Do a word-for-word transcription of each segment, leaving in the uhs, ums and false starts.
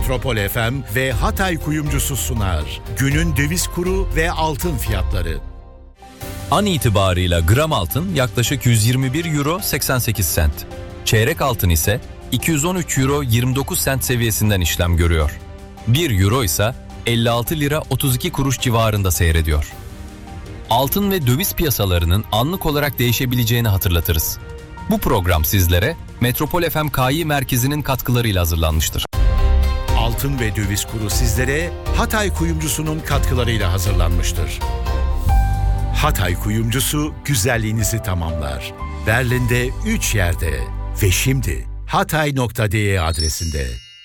Metropol F M ve Hatay Kuyumcusu sunar. Günün döviz kuru ve altın fiyatları. An itibarıyla gram altın yaklaşık yüz yirmi bir euro seksen sekiz sent. Çeyrek altın ise iki yüz on üç euro yirmi dokuz sent seviyesinden işlem görüyor. bir euro ise elli altı lira otuz iki kuruş civarında seyrediyor. Altın ve döviz piyasalarının anlık olarak değişebileceğini hatırlatırız. Bu program sizlere Metropol F M K I merkezinin katkılarıyla hazırlanmıştır. Altın ve döviz kuru sizlere Hatay Kuyumcusu'nun katkılarıyla hazırlanmıştır. Hatay Kuyumcusu güzelliğinizi tamamlar. Berlin'de üç yerde ve şimdi hatay nokta de adresinde.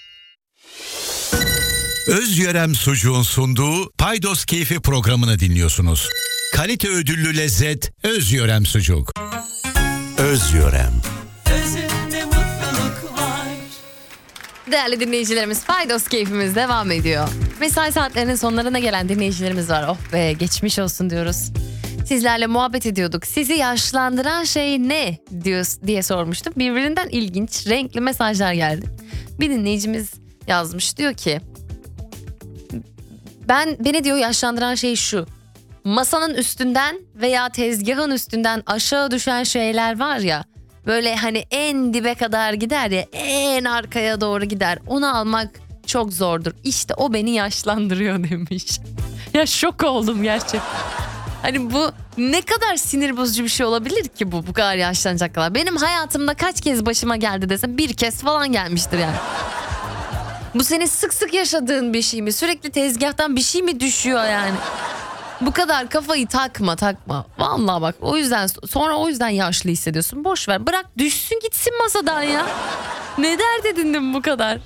Özyörem Sucuğun sunduğu Paydos Keyfi programını dinliyorsunuz. Kalite ödüllü lezzet Özyörem Sucuk. Özyörem. Özünde mutluluk var. Değerli dinleyicilerimiz, Paydos Keyfimiz devam ediyor. Mesai saatlerinin sonlarına gelen dinleyicilerimiz var. Oh be, geçmiş olsun diyoruz. Sizlerle muhabbet ediyorduk. Sizi yaşlandıran şey ne diyor, diye sormuştum. Birbirinden ilginç, renkli mesajlar geldi. Bir dinleyicimiz yazmış, diyor ki ben beni diyor yaşlandıran şey şu: masanın üstünden veya tezgahın üstünden aşağı düşen şeyler var ya, böyle hani en dibe kadar gider ya, en arkaya doğru gider, onu almak çok zordur. İşte o beni yaşlandırıyor demiş. Ya şok oldum gerçekten. Hani bu ne kadar sinir bozucu bir şey olabilir ki bu bu kadar yaşlanacak kadar. Benim hayatımda kaç kez başıma geldi desem bir kez falan gelmiştir yani. Bu senin sık sık yaşadığın bir şey mi? Sürekli tezgahtan bir şey mi düşüyor yani? Bu kadar kafayı takma takma. Vallahi bak, o yüzden sonra o yüzden yaşlı hissediyorsun. Boş ver, bırak düşsün gitsin masadan ya. Ne dert edindin bu kadar?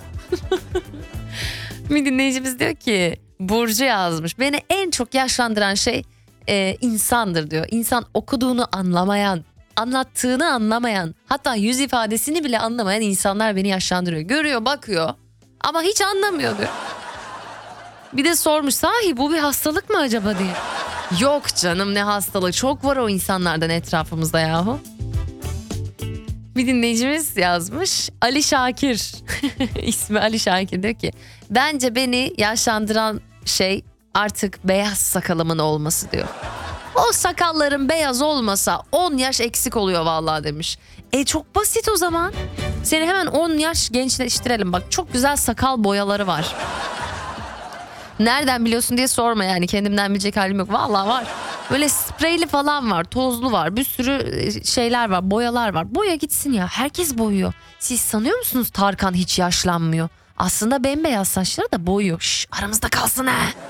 Bir dinleyicimiz diyor ki, Burcu yazmış. Beni en çok yaşlandıran şey e, insandır diyor. İnsan okuduğunu anlamayan, anlattığını anlamayan, hatta yüz ifadesini bile anlamayan insanlar beni yaşlandırıyor. Görüyor, bakıyor ama hiç anlamıyor diyor. Bir de sormuş, sahi bu bir hastalık mı acaba diye. Yok canım, ne hastalığı, çok var o insanlardan etrafımızda yahu. Bir dinleyicimiz yazmış, Ali Şakir. İsmi Ali Şakir, diyor ki bence beni yaşlandıran şey artık beyaz sakalımın olması diyor. O sakalların beyaz olmasa on yaş eksik oluyor vallahi demiş. E çok basit o zaman. Seni hemen on yaş gençleştirelim. Bak, çok güzel sakal boyaları var. Nereden biliyorsun diye sorma yani, kendimden bilecek halim yok. Vallahi var. Böyle spreyli falan var, tozlu var, bir sürü şeyler var, boyalar var. Boya gitsin ya, herkes boyuyor. Siz sanıyor musunuz Tarkan hiç yaşlanmıyor? Aslında bembeyaz saçları da boyuyor. Şş, aramızda kalsın ha.